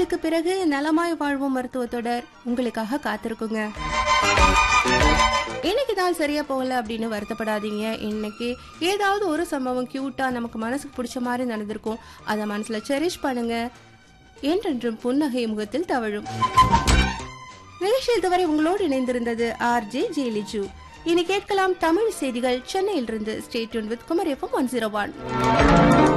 பாடலுக்கு பிறகு நலமாய் வாழ்வோம் மருத்துவ தொடர் உங்களுக்காக காத்திருக்குங்க. இன்னைக்கு தான் சரியா போகல அப்படின்னு வருத்தப்படாதீங்க. இன்னைக்கு ஏதாவது ஒரு சம்பவம் கியூட்டா நமக்கு மனசுக்கு பிடிச்ச மாதிரி நடந்திருக்கும். அதை மனசுல செரிஷ் பண்ணுங்க. என்றென்றும் புன்னகை முகத்தில் தவழும். நிகழ்ச்சியில் இதுவரை உங்களோடு இணைந்திருந்தது RJ ஜெயலிஜு. இனி கேட்கலாம் தமிழ் செய்திகள் சென்னையிலிருந்து. Stay tune with Kumari FM 101.